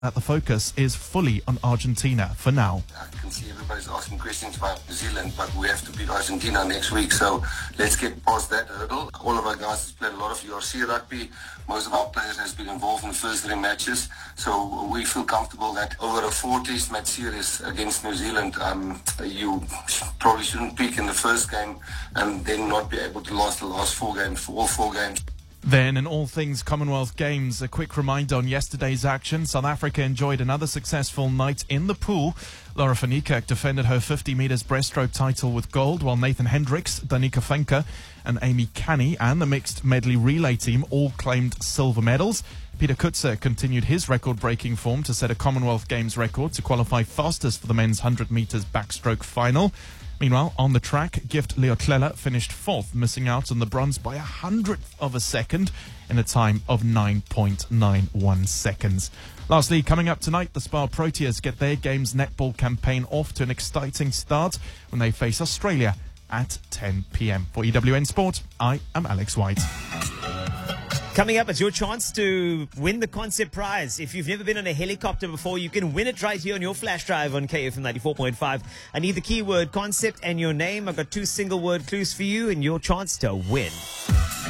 that the focus is fully on Argentina for now. I can see everybody's asking questions about New Zealand, but we have to beat Argentina next week, so let's get past that hurdle. All of our guys have played a lot of URC rugby. Most of our players has been involved in the first 3 matches, so we feel comfortable that over a 4-test match series against New Zealand, you probably shouldn't peak in the first game and then not be able to last the last 4 games, for all 4 games. Then, in all things Commonwealth Games, a quick reminder on yesterday's action. South Africa enjoyed another successful night in the pool. Laura van Niekerk defended her 50 metres breaststroke title with gold, while Nathan Hendricks, Danica Venke and Amy Canny and the mixed medley relay team all claimed silver medals. Peter Kutzer continued his record-breaking form to set a Commonwealth Games record to qualify fastest for the men's 100 metres backstroke final. Meanwhile, on the track, Gift Leotlella finished 4th, missing out on the bronze by 100th of a second in a time of 9.91 seconds. Lastly, coming up tonight, the Spar Proteas get their Games netball campaign off to an exciting start when they face Australia at 10 p.m. For EWN Sport, I am Alex White. Coming up, it's your chance to win the concept prize. If you've never been on a helicopter before, you can win it right here on your flash drive on KFM 94.5. I need the keyword concept and your name. I've got 2 single-word clues for you and your chance to win.